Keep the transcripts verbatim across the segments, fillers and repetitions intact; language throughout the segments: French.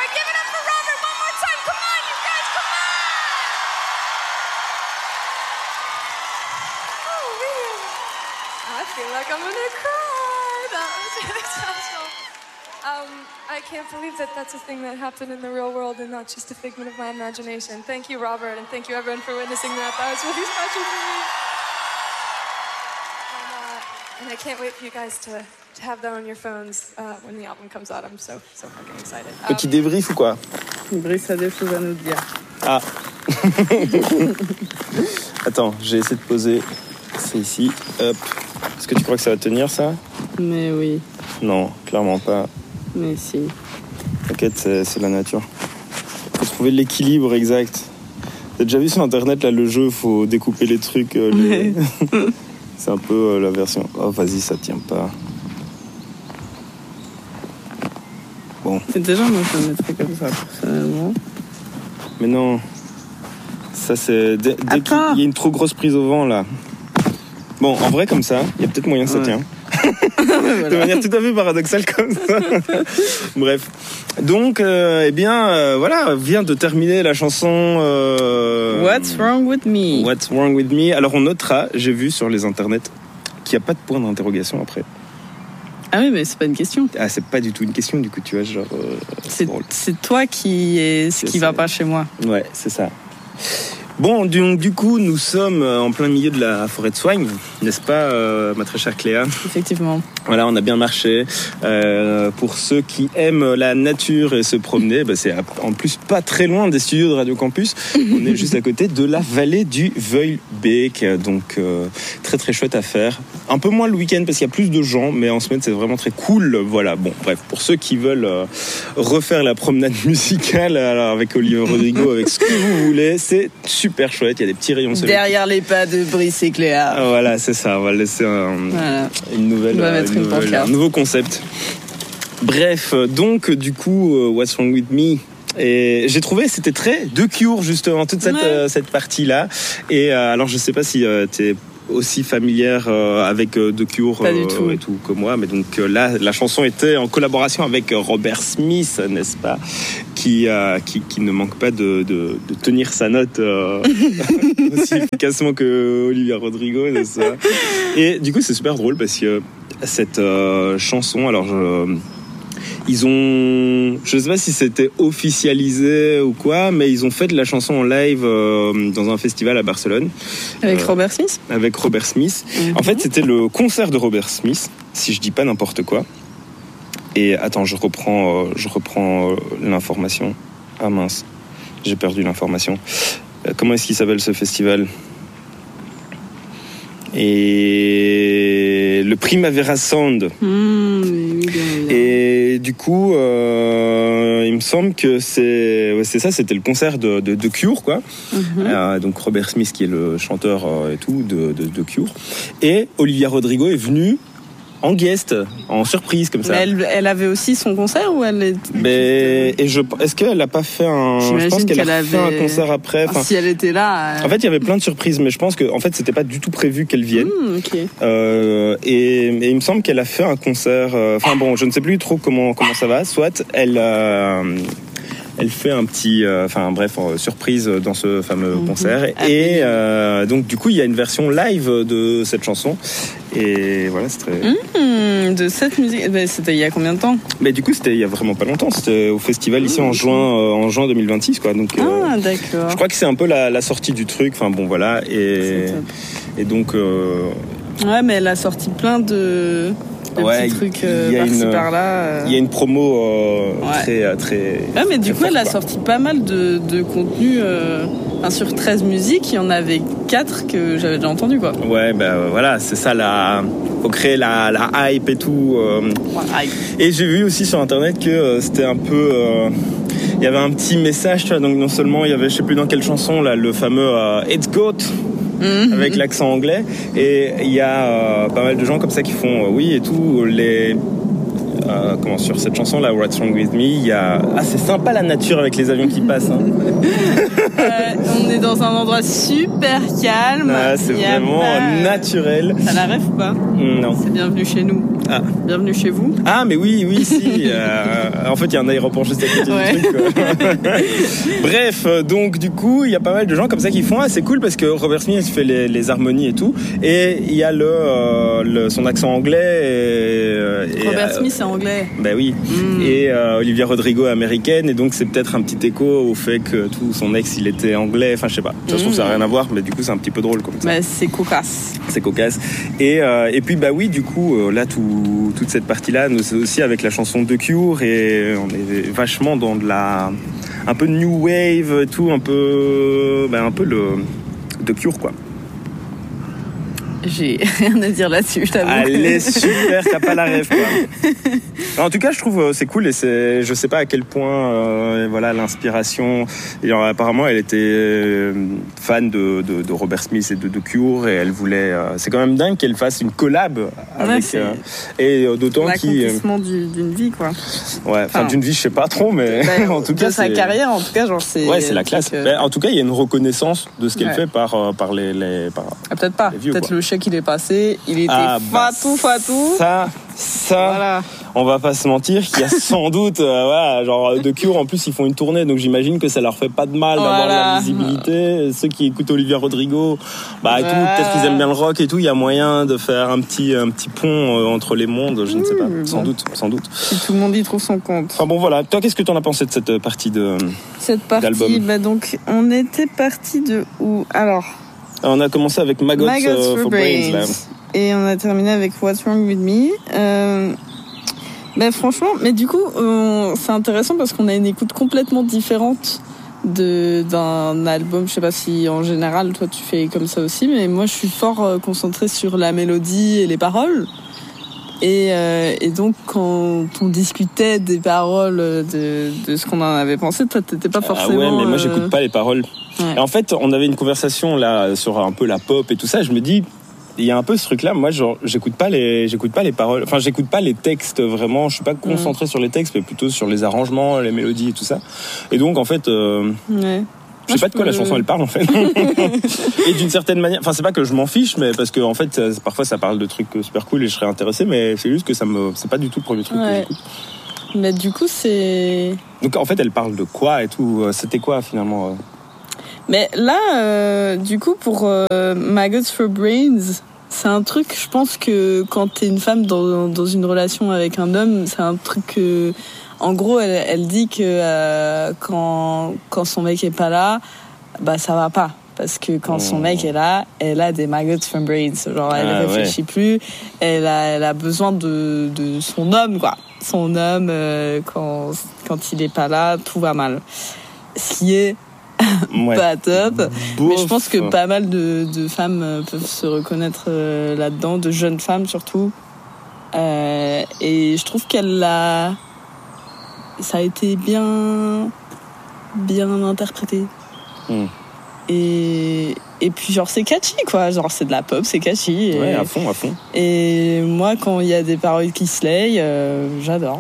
Robert. Give it up for Robert one more time. Come on, you guys, come on. Oh, man. I feel like I'm gonna cry. That was really special. Um, I can't believe that that's a thing that happened in the real world and not just a figment of my imagination. Thank you, Robert, and thank you, everyone, for witnessing that. That was really special for me. And, uh, and I can't wait for you guys to, to have that on your phones uh, when the album comes out. I'm so, so fucking excited. Um, Petit débrief ou quoi? Brice a des choses à nous dire. Ah. Attends, j'ai essayé de poser. C'est ici. Hop. Est-ce que tu crois que ça va tenir, ça? Mais oui. Non, clairement pas. Mais si. T'inquiète, c'est, c'est la nature. Faut trouver l'équilibre exact. T'as déjà vu sur internet là le jeu, faut découper les trucs. Euh, les... c'est un peu euh, la version. Oh vas-y, ça tient pas. Bon. Et déjà moi je le mettrais comme ça personnellement. Mais non. Ça c'est dès, dès qu'il y a une trop grosse prise au vent là. Bon, en vrai comme ça, il y a peut-être moyen que ça ouais. tient. Voilà. De manière tout à fait paradoxale comme ça. Bref. Donc, euh, eh bien, euh, voilà, vient de terminer la chanson euh, What's Wrong With Me. What's Wrong With Me. Alors, on notera, j'ai vu sur les internets, qu'il n'y a pas de point d'interrogation après. Ah oui, mais c'est pas une question. Ah, c'est pas du tout une question, du coup, tu vois, genre... Euh, c'est, c'est toi qui est ce qui c'est, va pas chez moi. Ouais, c'est ça. Bon, donc du coup, nous sommes en plein milieu de la forêt de Soignes, n'est-ce pas, euh, ma très chère Cléa? Effectivement. Voilà, on a bien marché. Euh, pour ceux qui aiment la nature et se promener, bah, c'est en plus pas très loin des studios de Radio Campus. On est juste à côté de la vallée du Vuilbeek, donc euh, très très chouette à faire. Un peu moins le week-end parce qu'il y a plus de gens, mais en semaine c'est vraiment très cool. Voilà, bon, bref, pour ceux qui veulent euh, refaire la promenade musicale alors avec Olivier Rodrigo, avec ce que vous voulez, c'est super chouette. Il y a des petits rayons soleil. Derrière les pas de Brice et Cléa. Ah, voilà, c'est ça. On va laisser un, voilà. une nouvelle, euh, une une nouvelle un nouveau concept. Bref, donc du coup, uh, What's Wrong With Me. Et j'ai trouvé c'était très The Cure justement toute cette ouais. euh, cette partie là. Et euh, alors je sais pas si euh, t'es aussi familière euh, avec euh, The Cure euh, tout. et tout comme moi, mais donc euh, là la chanson était en collaboration avec Robert Smith, n'est-ce pas, qui, euh, qui qui ne manque pas de de, de tenir sa note euh, aussi efficacement que Olivia Rodrigo, n'est-ce pas. Et du coup c'est super drôle parce que cette euh, chanson, alors je ils ont, je sais pas si c'était officialisé ou quoi, mais ils ont fait de la chanson en live euh, dans un festival à Barcelone. Avec euh, Robert Smith. Avec Robert Smith. Mm-hmm. En fait, c'était le concert de Robert Smith, si je dis pas n'importe quoi. Et attends, je reprends, euh, je reprends euh, l'information. Ah mince, j'ai perdu l'information. Euh, comment est-ce qu'il s'appelle ce festival ? Et le Primavera Sound. Mmh, oui, oui, oui. Et du coup, euh, il me semble que c'est, ouais, c'est ça, c'était le concert de, de, de Cure, quoi. Mmh. Euh, donc Robert Smith, qui est le chanteur euh, et tout de, de, de Cure. Et Olivia Rodrigo est venue en guest, en surprise comme ça. Mais elle, elle avait aussi son concert ou elle est... Mais et je est-ce qu'elle a pas fait un J'imagine je pense qu'elle, qu'elle a avait... fait un concert après. Enfin, si elle était là. Euh... En fait, il y avait plein de surprises, mais je pense que en fait, c'était pas du tout prévu qu'elle vienne. Mmh, ok. Euh, et, et il me semble qu'elle a fait un concert. Enfin euh, bon, je ne sais plus trop comment comment ça va. Soit elle. Euh, Elle fait un petit, enfin euh, bref, euh, surprise dans ce fameux mmh. concert. Et euh, donc du coup, il y a une version live de cette chanson. Et voilà, c'est très... Mmh, de cette musique, bah, c'était il y a combien de temps ? Mais du coup, c'était il y a vraiment pas longtemps. C'était au festival ici mmh. en juin, euh, en juin deux mille vingt-six, quoi. Donc, ah, euh, d'accord. Je crois que c'est un peu la, la sortie du truc. Enfin bon, voilà. Et, et donc... Euh... Ouais, mais elle a sorti plein de... Des ouais, petits trucs euh, par-ci une, par-là. Euh... Il y a une promo euh, ouais. très, très. Ouais, mais du très coup, fort, elle a quoi. sorti pas mal de, de contenu. Euh, enfin, sur treize musiques, il y en avait quatre que j'avais déjà entendu, quoi. Ouais, ben bah, voilà, c'est ça, la. Faut créer la, la hype et tout. Euh... Ouais, hype. Et j'ai vu aussi sur internet que euh, c'était un peu. Euh... Il y avait un petit message, tu vois. Donc, non seulement il y avait, je sais plus dans quelle chanson, là, le fameux euh, It's Goat. Mmh. Avec l'accent anglais, et il y a euh, pas mal de gens comme ça qui font euh, oui et tout les euh, comment sur cette chanson là What's Wrong With Me, il y a ah c'est sympa la nature avec les avions qui passent hein. euh, on est dans un endroit super calme, ah, c'est vraiment pas... naturel. Ça la rêve ou pas? Non, c'est bienvenu chez nous. Ah. Bienvenue chez vous. Ah, mais oui, oui, si. Euh, en fait, il y a un aéroport juste à côté ouais. du truc. Quoi. Bref, donc du coup, il y a pas mal de gens comme ça qui font. Ah, c'est cool parce que Robert Smith fait les, les harmonies et tout. Et il y a le, euh, le son accent anglais. Et, et, Robert euh, Smith, c'est anglais. Ben oui. Mm. Et euh, Olivia Rodrigo est américaine. Et donc, c'est peut-être un petit écho au fait que tout son ex, il était anglais. Enfin, je sais pas. Ça se trouve, ça n'a rien à voir. Mais du coup, c'est un petit peu drôle comme ça. Bah, c'est cocasse. C'est cocasse. Et, euh, et puis, bah oui, du coup, euh, là, tout, toute cette partie-là, c'est aussi avec la chanson The Cure. Et on est vachement dans de la. Un peu de new wave, tout, un peu. Bah, un peu le. The Cure, quoi. J'ai rien à dire là-dessus, je t'avoue. Elle est super, t'as pas la rêve, quoi. En tout cas, je trouve c'est cool et c'est, je sais pas à quel point, euh, voilà, l'inspiration. Et alors, apparemment, elle était euh, fan de, de, de Robert Smith et de The Cure et elle voulait. Euh, c'est quand même dingue qu'elle fasse une collab avec. Ouais, euh, et euh, d'autant qu'il. L'accomplissement du, d'une vie, quoi. Ouais, enfin, d'une vie, je sais pas trop, mais bah, en tout de cas, de sa c'est... carrière, en tout cas, genre c'est. Ouais, c'est la classe. Que... Ben, en tout cas, il y a une reconnaissance de ce qu'elle ouais. fait par euh, par les, les par. Ah, peut-être pas. Les vieux, peut-être quoi. le chèque il est passé, il était ah, bah, fatou fatou. Ça, ça. Voilà. On va pas se mentir qu'il y a sans doute, euh, voilà, genre The Cure en plus ils font une tournée, donc j'imagine que ça leur fait pas de mal voilà. d'avoir de la visibilité. Ceux qui écoutent Olivia Rodrigo, bah ouais. et tout, peut-être qu'ils aiment bien le rock et tout, il y a moyen de faire un petit un petit pont euh, entre les mondes, je ne sais pas, mmh, sans bon. doute, sans doute. Si tout le monde y trouve son compte. Enfin bon voilà, toi qu'est-ce que t'en as pensé de cette partie de cette partie d'album bah donc on était parti de où alors? On a commencé avec Maggots, Maggots uh, for, for Brains, Brains là. Et on a terminé avec What's Wrong With Me. Euh, ben franchement, mais du coup, euh, c'est intéressant parce qu'on a une écoute complètement différente de d'un album. Je sais pas si en général toi tu fais comme ça aussi, mais moi je suis fort euh, concentrée sur la mélodie et les paroles. Et, euh, et donc quand on discutait des paroles de, de ce qu'on en avait pensé, toi t'étais pas forcément. Ah ouais, mais moi euh... j'écoute pas les paroles. Ouais. Et en fait, on avait une conversation là sur un peu la pop et tout ça. Je me dis, il y a un peu ce truc-là. Moi, genre, j'écoute pas les, j'écoute pas les paroles. Enfin, j'écoute pas les textes vraiment. Je suis pas concentré mmh. sur les textes, mais plutôt sur les arrangements, les mélodies et tout ça. Et donc, en fait, euh, ouais. je sais pas de quoi la chanson elle parle en fait. Et d'une certaine manière, enfin, c'est pas que je m'en fiche, mais parce que en fait, parfois, ça parle de trucs super cool et je serais intéressé, mais c'est juste que ça me, c'est pas du tout le premier truc ouais. que j'écoute. Mais du coup, c'est. Donc, en fait, elle parle de quoi et tout. C'était quoi finalement? Mais là, euh, du coup, pour euh, Maggots for Brains, c'est un truc, je pense que quand t'es une femme dans, dans une relation avec un homme, c'est un truc que, en gros, elle, elle dit que euh, quand, quand son mec est pas là, bah ça va pas. Parce que quand son mec est là, elle a des maggots for brains. Genre, elle ah, réfléchit ouais. plus, elle a, elle a besoin de, de son homme, quoi. Son homme, euh, quand, quand il est pas là, tout va mal. Ce qui est ouais. pas top, Bouf. mais je pense que pas mal de, de femmes peuvent se reconnaître euh, là-dedans, de jeunes femmes surtout. Euh, et je trouve qu'elle a, ça a été bien, bien interprété. Mm. Et et puis genre c'est catchy quoi, genre c'est de la pop, c'est catchy. Et, ouais, à fond, à fond. Et moi quand il y a des paroles qui slay, euh, j'adore.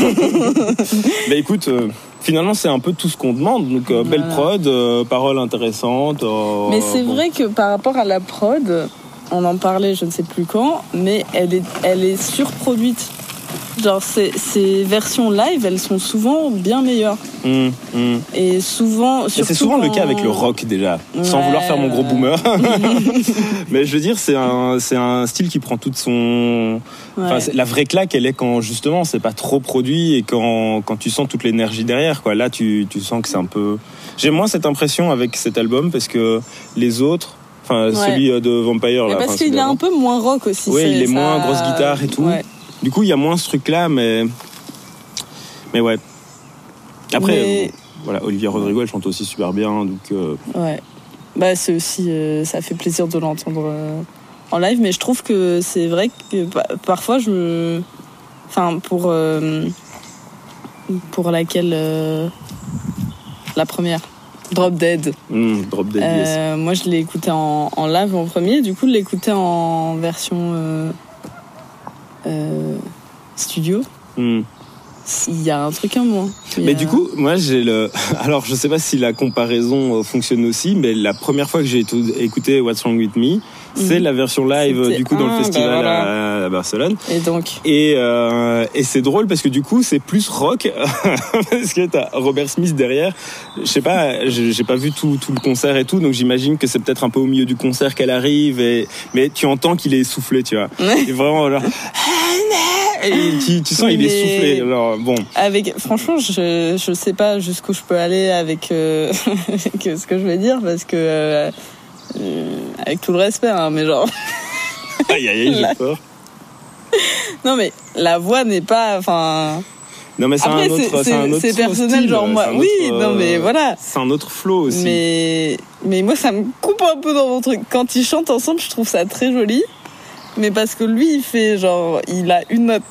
Bah écoute. Euh... Finalement, c'est un peu tout ce qu'on demande. Donc, euh, voilà. Belle prod, euh, paroles intéressantes. Euh, mais c'est bon. Vrai que par rapport à la prod, on en parlait, je ne sais plus quand, mais elle est, elle est surproduite. Genre, ces, ces versions live, elles sont souvent bien meilleures. Mmh, mmh. Et souvent... Et c'est souvent quand... le cas avec le rock, déjà. Ouais. Sans vouloir faire mon gros boomer. Mais je veux dire, c'est un, c'est un style qui prend toute son... Ouais. Enfin, la vraie claque, elle est quand, justement, c'est pas trop produit et quand, quand tu sens toute l'énergie derrière, quoi. Là, tu, tu sens que c'est un peu... J'ai moins cette impression avec cet album parce que les autres... Enfin, ouais. celui de Vampire... Là, parce enfin, qu'il est un peu moins rock aussi. Oui, il est ça... moins grosse guitare et tout. Ouais. Du coup, il y a moins ce truc-là, mais... Mais ouais. Après, mais... voilà, Olivia Rodrigo, elle chante aussi super bien, donc... Euh... Ouais. Bah, c'est aussi... Euh, ça fait plaisir de l'entendre euh, en live, mais je trouve que c'est vrai que bah, parfois, je me... Enfin, pour... Euh, pour laquelle... Euh, la première. Drop Dead. Mmh, Drop Dead, euh, yes. Moi, je l'ai écouté en, en live en premier, du coup, de l'écouter en version... Euh, Euh, studio, mmh. il y a un truc en moins. Mais a... du coup, moi j'ai le. Alors je sais pas si la comparaison fonctionne aussi, mais la première fois que j'ai écouté What's Wrong With Me, c'est mmh. la version live C'était... du coup dans ah, le festival bah voilà. à, à Barcelone. Et donc. Et euh, et c'est drôle parce que du coup c'est plus rock parce que t'as Robert Smith derrière. Je sais pas, j'ai, j'ai pas vu tout tout le concert et tout, donc j'imagine que c'est peut-être un peu au milieu du concert qu'elle arrive. Et mais tu entends qu'il est essoufflé, tu vois. Et vraiment genre. Et tu, tu sens il est soufflé. Alors bon. Avec franchement, je je sais pas jusqu'où je peux aller avec, euh, avec ce que je vais dire parce que euh, avec tout le respect, hein, mais genre. Aïe aïe aïe, j'ai peur. Non mais la voix n'est pas, enfin. Non mais c'est Après, un autre, c'est, c'est un autre c'est personnel, style, genre moi. autre, oui, non mais voilà. C'est un autre flow aussi. Mais mais moi ça me coupe un peu dans mon truc. Quand ils chantent ensemble, je trouve ça très joli. Mais parce que lui, il fait genre, il a une note.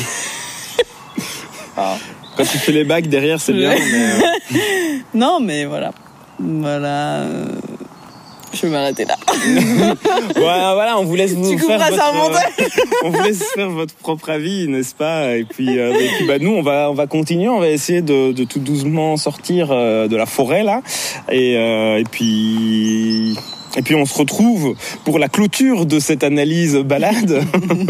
Ah. Quand tu fais les bacs derrière, c'est bien. Mais... non, mais voilà, voilà. Je vais m'arrêter là. Voilà, voilà, on vous laisse vous tu faire votre, ça euh, on vous laisse faire votre propre avis, n'est-ce pas? Et puis, euh, et puis, bah nous, on va, on va continuer, on va essayer de, de tout doucement sortir euh, de la forêt là, et, euh, et puis. Et puis on se retrouve pour la clôture de cette analyse balade.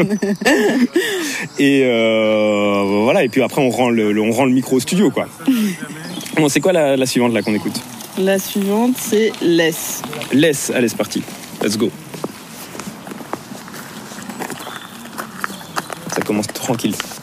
Et euh, voilà. Et puis après on rend le, on rend le micro au studio, quoi. Bon, c'est quoi la, la suivante là qu'on écoute? La suivante c'est Laisse. Laisse, allez c'est parti. Let's go. Ça commence tranquille.